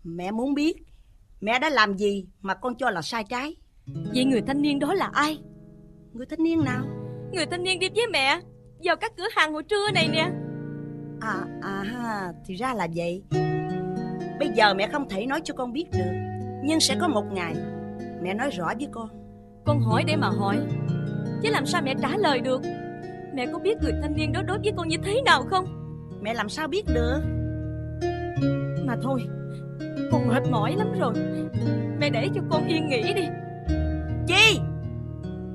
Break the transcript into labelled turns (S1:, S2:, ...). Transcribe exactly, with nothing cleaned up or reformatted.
S1: Mẹ muốn biết mẹ đã làm gì mà con cho là sai trái.
S2: Vậy người thanh niên đó là ai?
S1: Người thanh niên nào?
S2: Người thanh niên đi với mẹ vào các cửa hàng hồi trưa này nè.
S1: À, à thì ra là vậy. Bây giờ mẹ không thể nói cho con biết được, nhưng sẽ có một ngày mẹ nói rõ với con.
S2: Con hỏi để mà hỏi, chứ làm sao mẹ trả lời được. Mẹ có biết người thanh niên đó đối với con như thế nào không?
S1: Mẹ làm sao biết được.
S2: Mà thôi, con mệt mỏi lắm rồi, mẹ để cho con yên nghỉ đi.
S1: Chi?